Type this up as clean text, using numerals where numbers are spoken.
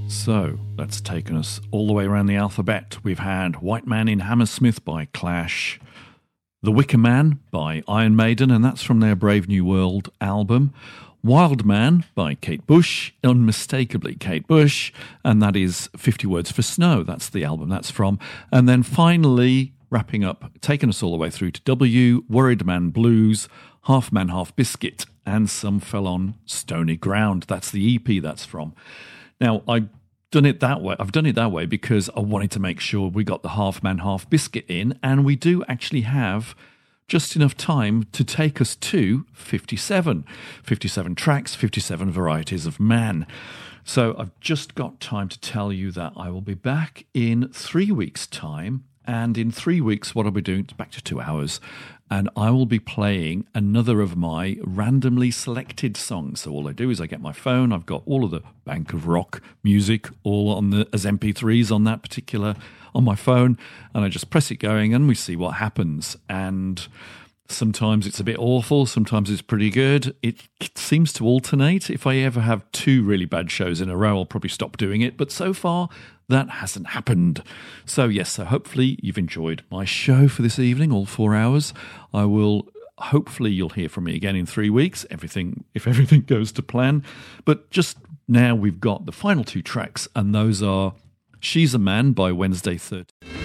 So that's taken us all the way around the alphabet. We've had White Man in Hammersmith by Clash, The Wicker Man by Iron Maiden, and that's from their Brave New World album. Wild Man by Kate Bush, unmistakably Kate Bush, and that is 50 Words for Snow. That's the album that's from. And then finally, wrapping up, taking us all the way through to W, Worried Man Blues, Half Man, Half Biscuit, and Some Fell on Stony Ground. That's the EP that's from. Now, I've done it that way because I wanted to make sure we got the Half Man, Half Biscuit in, and we do actually have just enough time to take us to 57. 57 tracks, 57 varieties of man. So I've just got time to tell you that I will be back in 3 weeks' time. And in 3 weeks, what I'll be doing, it's back to 2 hours, and I will be playing another of my randomly selected songs. So all I do is I get my phone, I've got all of the bank of rock music all on as MP3s on that particular, on my phone, and I just press it going and we see what happens. And sometimes it's a bit awful, sometimes it's pretty good. It seems to alternate. If I ever have 2 really bad shows in a row, I'll probably stop doing it. But so far, that hasn't happened. So yes, so hopefully you've enjoyed my show for this evening, all 4 hours. Hopefully you'll hear from me again in 3 weeks, if everything goes to plan. But just now we've got the final 2 tracks, and those are She's a Man by Wednesday 13.